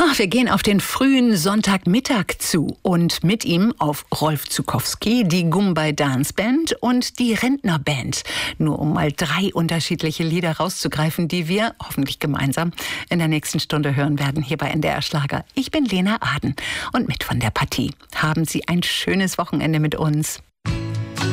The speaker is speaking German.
Wir gehen auf den frühen Sonntagmittag zu und mit ihm auf Rolf Zuckowski, die Gumbay Dance Band und die Rentnerband. Nur um mal 3 unterschiedliche Lieder rauszugreifen, die wir hoffentlich gemeinsam in der nächsten Stunde hören werden hier bei NDR Schlager. Ich bin Lena Aden und mit von der Partie. Haben Sie ein schönes Wochenende mit uns.